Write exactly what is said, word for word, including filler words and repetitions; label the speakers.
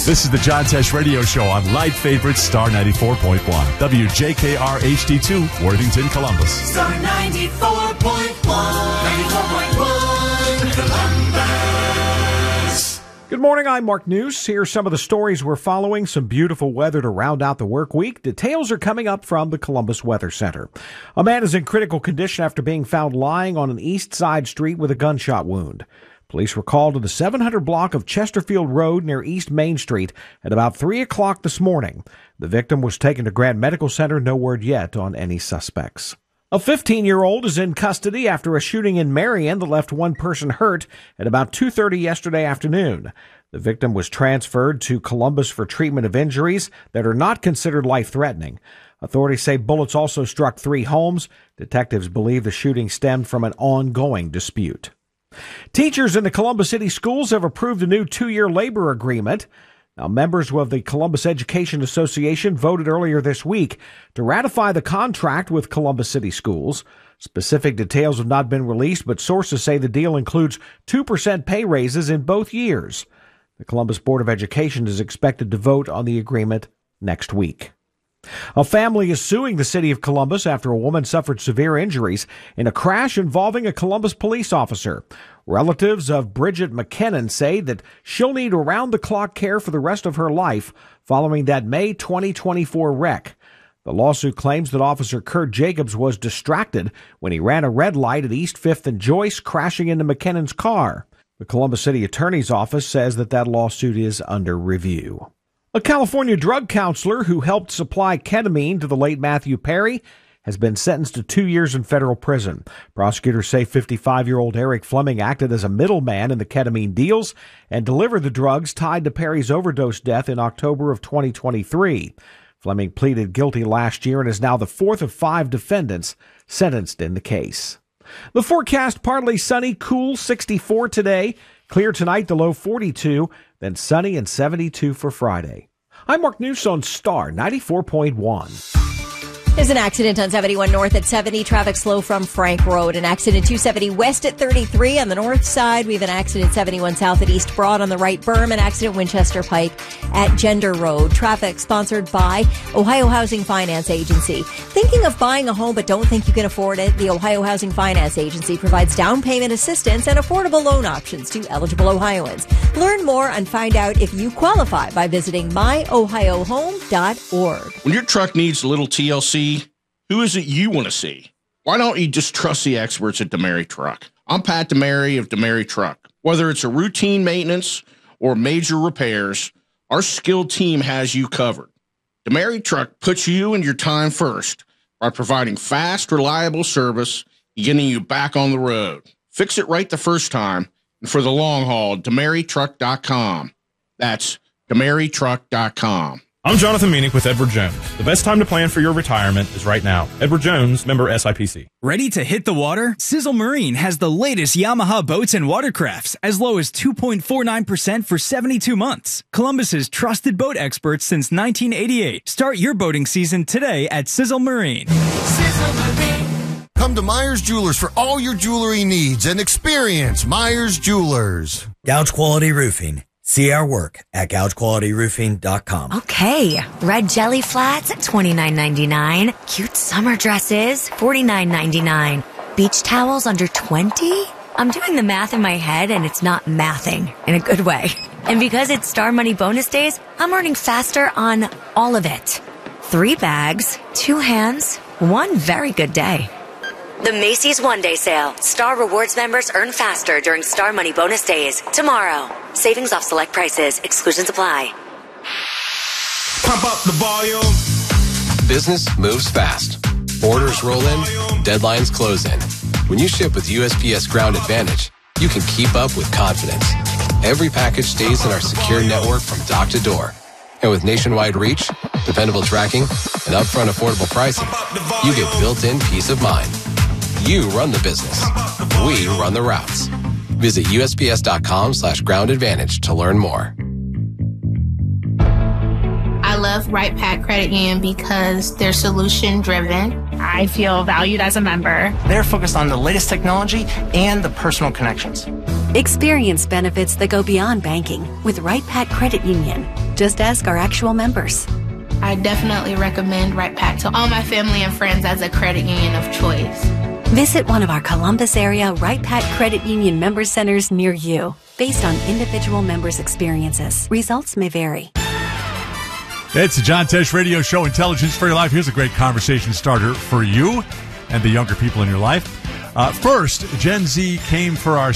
Speaker 1: This is the John Tesh Radio Show on Light Favorite Star ninety-four point one. W J K R H D two, Worthington, Columbus.
Speaker 2: Star ninety-four point one. ninety-four point one, Columbus.
Speaker 3: Good morning, I'm Mark News. Here are some of the stories we're following. Some beautiful weather to round out the work week. Details are coming up from the Columbus Weather Center. A man is in critical condition after being found lying on an east side street with a gunshot wound. Police were called to the seven hundred block of Chesterfield Road near East Main Street at about three o'clock this morning. The victim was taken to Grant Medical Center. No word yet on any suspects. A fifteen-year-old is in custody after a shooting in Marion that left one person hurt at about two thirty yesterday afternoon. The victim was transferred to Columbus for treatment of injuries that are not considered life-threatening. Authorities say bullets also struck three homes. Detectives believe the shooting stemmed from an ongoing dispute. Teachers in the Columbus City Schools have approved a new two-year labor agreement. Now, members of the Columbus Education Association voted earlier this week to ratify the contract with Columbus City Schools. Specific details have not been released, but sources say the deal includes two percent pay raises in both years. The Columbus Board of Education is expected to vote on the agreement next week. A family is suing the city of Columbus after a woman suffered severe injuries in a crash involving a Columbus police officer. Relatives of Bridget McKinnon say that she'll need around-the-clock care for the rest of her life following that May twenty twenty-four wreck. The lawsuit claims that Officer Kurt Jacobs was distracted when he ran a red light at East fifth and Joyce, crashing into McKinnon's car. The Columbus City Attorney's Office says that that lawsuit is under review. A California drug counselor who helped supply ketamine to the late Matthew Perry has been sentenced to two years in federal prison. Prosecutors say fifty-five-year-old Eric Fleming acted as a middleman in the ketamine deals and delivered the drugs tied to Perry's overdose death in October of twenty twenty-three. Fleming pleaded guilty last year and is now the fourth of five defendants sentenced in the case. The forecast: partly sunny, cool, sixty-four today. Clear tonight, the low forty-two, then sunny and seventy-two for Friday. I'm Mark News on Star ninety-four point one.
Speaker 4: There's an accident on seventy-one north at seventy. Traffic slow from Frank Road. An accident two seventy west at thirty-three. On the north side, we have an accident seventy-one south at East Broad on the right berm. An accident Winchester Pike at Gender Road. Traffic sponsored by Ohio Housing Finance Agency. Thinking of buying a home but don't think you can afford it? The Ohio Housing Finance Agency provides down payment assistance and affordable loan options to eligible Ohioans. Learn more and find out if you qualify by visiting my ohio home dot org.
Speaker 5: When your truck needs a little T L C, who is it you want to see? Why don't you just trust the experts at DeMary Truck? I'm Pat DeMary of DeMary Truck. Whether it's a routine maintenance or major repairs, our skilled team has you covered. DeMary Truck puts you and your time first by providing fast, reliable service, getting you back on the road. Fix it right the first time, and for the long haul, demary truck dot com. That's demary truck dot com.
Speaker 6: I'm Jonathan Meanick with Edward Jones. The best time to plan for your retirement is right now. Edward Jones, member S I P C.
Speaker 7: Ready to hit the water? Sizzle Marine has the latest Yamaha boats and watercrafts, as low as two point four nine percent for seventy-two months. Columbus's trusted boat experts since nineteen eighty-eight. Start your boating season today at Sizzle Marine.
Speaker 2: Sizzle Marine.
Speaker 8: Come to Myers Jewelers for all your jewelry needs and experience Myers Jewelers.
Speaker 9: Gouge Quality Roofing. See our work at gouge quality roofing dot com.
Speaker 10: Okay, red jelly flats at twenty-nine ninety-nine. Cute summer dresses, forty-nine ninety-nine. Beach towels under twenty? I'm doing the math in my head and it's not mathing in a good way. And because it's Star Money bonus days, I'm earning faster on all of it. Three bags, two hands, one very good day. The Macy's One Day Sale. Star Rewards members earn faster during Star Money bonus days. Tomorrow. Savings off select prices. Exclusions apply.
Speaker 11: Pump up the volume. Business moves fast. Orders roll in. Deadlines close in. When you ship with U S P S Ground Advantage, you can keep up with confidence. Every package stays in our secure network from dock to door. And with nationwide reach, dependable tracking, and upfront affordable pricing, you get built-in peace of mind. You run the business. We run the routes. Visit U S P S dot com slash ground advantage to learn more.
Speaker 12: I love Right Pack Credit Union because they're solution driven.
Speaker 13: I feel valued as a member.
Speaker 14: They're focused on the latest technology and the personal connections.
Speaker 13: Experience benefits that go beyond banking with Right Pat Credit Union. Just ask our actual members.
Speaker 12: I definitely recommend Right Pat to all my family and friends as a credit union of choice.
Speaker 13: Visit one of our Columbus area Right Pat Credit Union member centers near you. Based on individual members' experiences, results may vary.
Speaker 1: It's the John Tesh Radio Show, Intelligence for Your Life. Here's a great conversation starter for you and the younger people in your life. Uh, first, Gen Z came for our